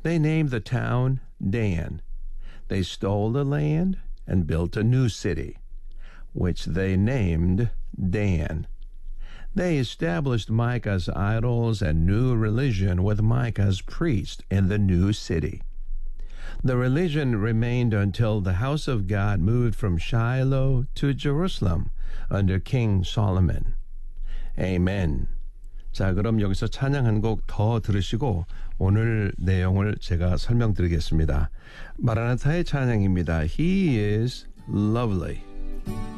They named the town Dan. They stole the land and built a new city, which they named Dan. They established Micah's idols and new religion with Micah's priests in the new city. The religion remained until the house of God moved from Shiloh to Jerusalem under King Solomon. Amen. 자, 그럼 여기서 찬양 한 곡 더 들으시고 오늘 내용을 제가 설명드리겠습니다. 마라나타의 찬양입니다. He is lovely.